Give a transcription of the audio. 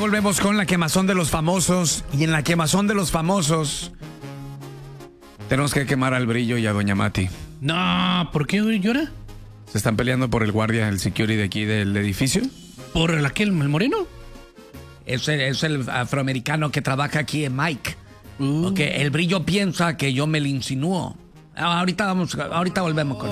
volvemos con la quemazón de los famosos. Y en la quemazón de los famosos tenemos que quemar al Brillo y a Doña Mati. No, ¿por qué llora? Se están peleando por el guardia, el security de aquí del edificio. ¿Por el moreno? Es el afroamericano que trabaja aquí en Mike. Porque el Brillo piensa que yo me le insinúo. Ahorita volvemos con